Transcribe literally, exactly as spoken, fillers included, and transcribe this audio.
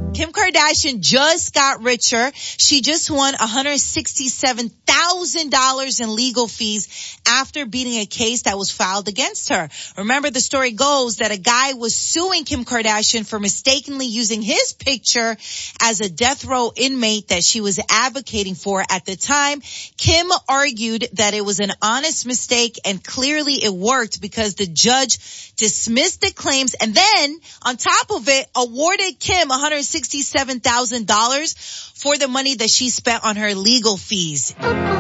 Kim Kardashian just got richer. She just won one hundred sixty-seven thousand dollars in legal fees after beating a case that was filed against her. Remember, the story goes that a guy was suing Kim Kardashian for mistakenly using his picture as a death row inmate that she was advocating for at the time. Kim argued that it was an honest mistake, and clearly it worked because the judge dismissed the claims and then, on top of it, awarded Kim one hundred sixty-seven thousand dollars for the money that she spent on her legal fees.